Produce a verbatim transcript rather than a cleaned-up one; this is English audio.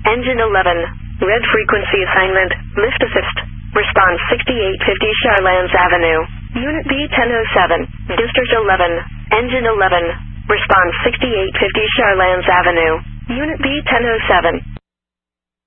Engine eleven. Red frequency assignment. Lift assist. Response sixty-eight fifty Charlands Avenue. Unit B ten oh seven. District eleven. Engine eleven. Response sixty-eight fifty Charlands Avenue. Unit B ten oh seven.